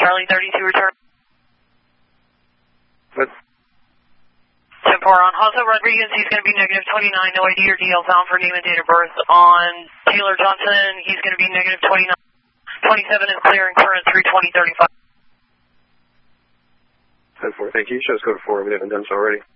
Charlie 32 return. What? 10-4 on Jose Rodriguez, he's going to be negative 29, no ID or DL found for name and date of birth. On Taylor Johnson, he's going to be negative 29. 27 is clear and current 320-35. 10-4, thank you. Shows code 4, we haven't done so already.